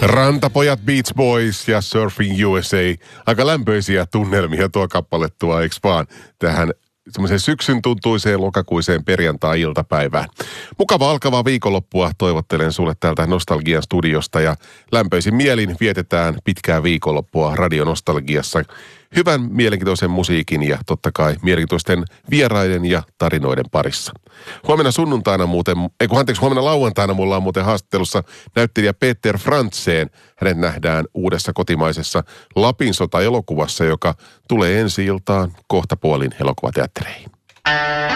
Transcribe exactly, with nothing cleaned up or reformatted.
Rantapojat, Beach Boys ja Surfing U S A. Aika lämpöisiä tunnelmia tuo kappale tuo, eikö vaan, tähän semmoiseen syksyn tuntuiseen lokakuiseen perjantai-iltapäivään. Mukava alkavaa viikonloppua toivottelen sulle täältä Nostalgian studiosta ja lämpöisin mielin vietetään pitkää viikonloppua Radio Nostalgiassa hyvän mielenkiintoisen musiikin ja totta kai mielenkiintoisten vieraiden ja tarinoiden parissa. Huomenna sunnuntaina muuten, ei kun anteeksi, huomenna lauantaina mulla on muuten haastattelussa näyttelijä Peter Frantzén. Hänet nähdään uudessa kotimaisessa Lapin sota-elokuvassa, joka tulee ensi iltaan kohtapuolin elokuvateattereihin.